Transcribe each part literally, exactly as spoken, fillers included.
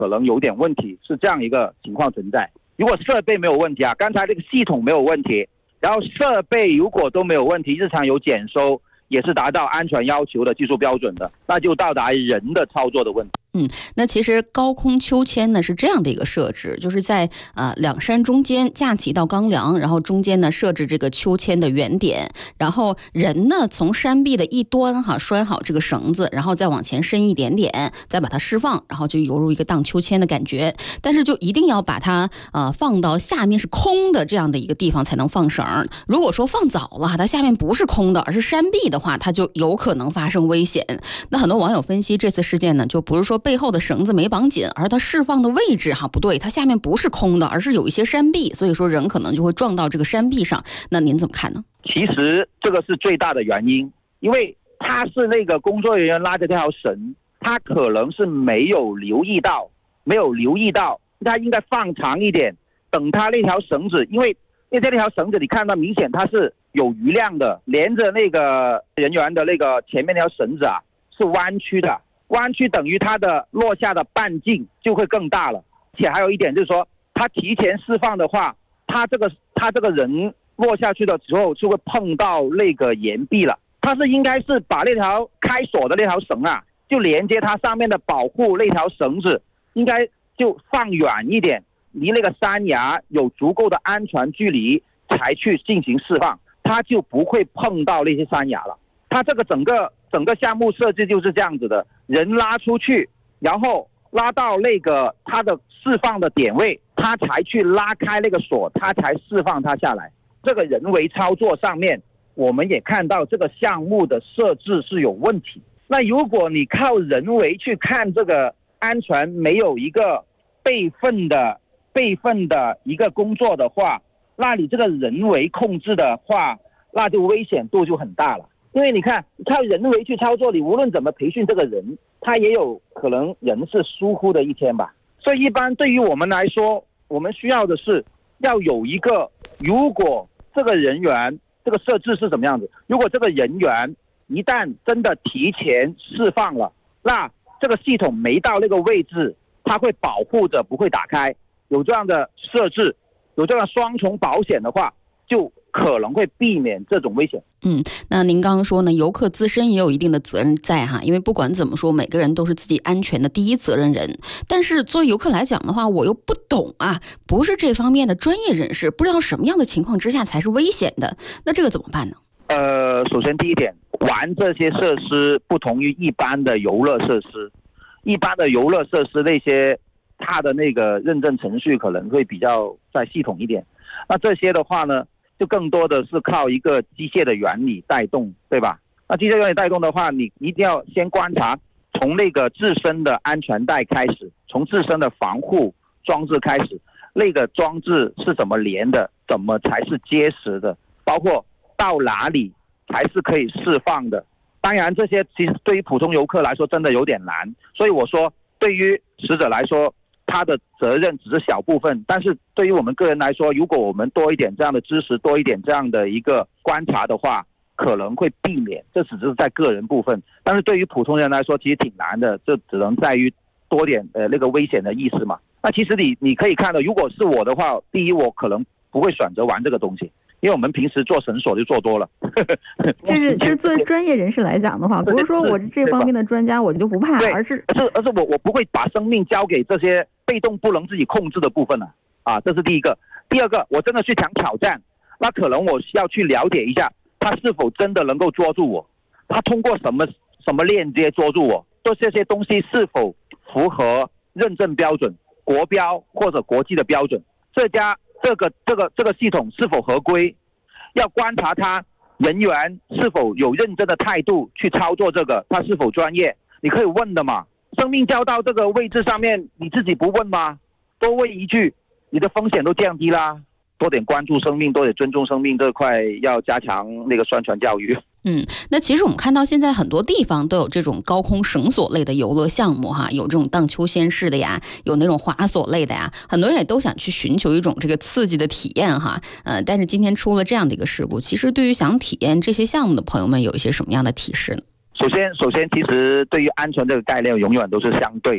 可能有点问题，是这样一个情况存在。如果设备没有问题啊，刚才这个系统没有问题，然后设备如果都没有问题，日常有检收，也是达到安全要求的技术标准的，那就到达人的操作的问题。 嗯，那其实高空秋千呢是这样的一个设置，就是在呃两山中间架起一道钢梁，然后中间呢设置这个秋千的圆点，然后人呢从山壁的一端哈拴好这个绳子，然后再往前伸一点点，再把它释放，然后就犹如一个荡秋千的感觉。但是就一定要把它呃放到下面是空的这样的一个地方才能放绳。如果说放早了，它下面不是空的，而是山壁的话，它就有可能发生危险。那很多网友分析这次事件呢，就不是说背后的绳子没绑紧，而它释放的位置哈不对，它下面不是空的，而是有一些山壁，所以说人可能就会撞到这个山壁上。那您怎么看呢？ 其实这个是最大的原因，因为他是那个工作人员拉着这条绳，他可能是没有留意到，没有留意到，他应该放长一点，等他那条绳子，因为因为这条绳子你看到明显它是有余量的，连着那个人员的那个前面那条绳子啊是弯曲的。弯曲等于它的落下的半径就会更大了，且还有一点就是说，它提前释放的话，它这个它这个人落下去的时候就会碰到那个岩壁了。它是应该是把那条开锁的那条绳啊，就连接它上面的保护那条绳子，应该就放远一点，离那个山崖有足够的安全距离才去进行释放，它就不会碰到那些山崖了。它这个整个整个项目设计就是这样子的。人拉出去，然后拉到那个它的释放的点位，他才去拉开那个锁，他才释放它下来。这个人为操作上面，我们也看到这个项目的设置是有问题。那如果你靠人为去看这个安全，没有一个备份的备份的一个工作的话，那你这个人为控制的话，那就危险度就很大了。因为你看靠人为去操作，你无论怎么培训这个人，他也有可能人是疏忽的一天吧。所以一般对于我们来说，我们需要的是要有一个，如果这个人员这个设置是什么样子，如果这个人员一旦真的提前释放了，那这个系统没到那个位置，它会保护着不会打开。有这样的设置，有这样双重保险的话，就可能会避免这种危险。 嗯，那您刚刚说呢，游客自身也有一定的责任在哈，因为不管怎么说，每个人都是自己安全的第一责任人。但是作为游客来讲的话，我又不懂啊，不是这方面的专业人士，不知道什么样的情况之下才是危险的，那这个怎么办呢？ 呃，首先第一点，玩这些设施不同于一般的游乐设施，一般的游乐设施那些它的那个认证程序可能会比较再系统一点。那这些的话呢，就更多的是靠一个机械的原理带动，对吧？那机械原理带动的话，你一定要先观察，从那个自身的安全带开始，从自身的防护装置开始，那个装置是怎么连的，怎么才是结实的，包括到哪里才是可以释放的。当然这些其实对于普通游客来说真的有点难，所以我说对于使者来说，他的责任只是小部分，但是对于我们个人来说，如果我们多一点这样的知识，多一点这样的一个观察的话，可能会避免，这只是在个人部分。但是对于普通人来说其实挺难的，这只能在于多点呃那个危险的意识嘛。那其实你你可以看到，如果是我的话，第一我可能不会选择玩这个东西，因为我们平时做绳索就做多了。 这是这是作为专业人士来讲的话，不是说我这方面的专家我就不怕，而是而是而是我我不会把生命交给这些被动不能自己控制的部分了啊，这是第一个。第二个，我真的去想挑战，那可能我需要去了解一下他是否真的能够捉住我，他通过什么什么链接捉住我，做这些东西是否符合认证标准、国标或者国际的标准，这家这个这个这个系统是否合规，要观察他人员是否有认真的态度去操作这个，他是否专业，你可以问的嘛。生命交到这个位置上面，你自己不问吗？多问一句，你的风险都降低啦。多点关注生命，多点尊重生命这块要加强那个宣传教育。 嗯，那其实我们看到现在很多地方都有这种高空绳索类的游乐项目哈，有这种荡秋千式的呀，有那种滑索类的呀，很多人也都想去寻求一种这个刺激的体验哈。呃，但是今天出了这样的一个事故，其实对于想体验这些项目的朋友们有一些什么样的提示呢？ 首先，首先，其实对于安全这个概念，永远都是相对的。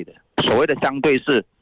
所谓的相对是